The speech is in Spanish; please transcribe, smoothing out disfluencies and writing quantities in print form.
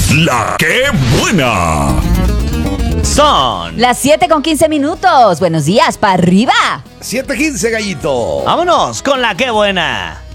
La que buena. Son Las 7:15. Buenos días, para arriba. 7:15, gallito. Vámonos con la que buena.